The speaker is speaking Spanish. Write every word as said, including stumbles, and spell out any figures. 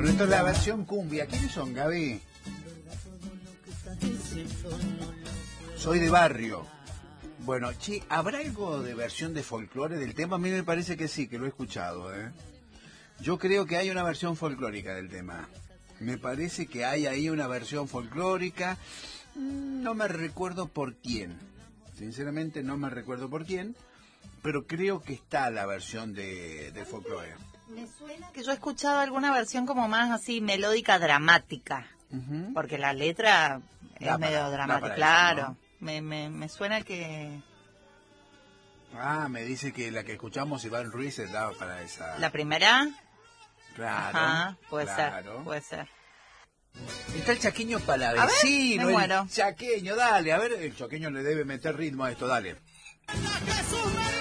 Bueno, esto es la versión cumbia. ¿Quiénes son, Gaby? Soy de barrio. Bueno, che, ¿habrá algo de versión de folclore del tema? A mí me parece que sí, que lo he escuchado, ¿eh? Yo creo que hay una versión folclórica del tema. Me parece que hay ahí una versión folclórica. No me recuerdo por quién. Sinceramente no me recuerdo por quién. Pero creo que está la versión de, de folclore. Me suena que yo he escuchado alguna versión como más así melódica, dramática. Uh-huh. Porque la letra es Da medio para- da dramática. para Claro. eso, ¿no? me, me, me suena que Ah, me dice que la que escuchamos Iván Ruiz se daba para esa. la primera. Claro. Ajá, puede claro. ser, puede ser. Está el chaqueño A ver, palavecino, me el muero. chaqueño, dale, a ver, el chaqueño le debe meter ritmo a esto, dale. Jesús me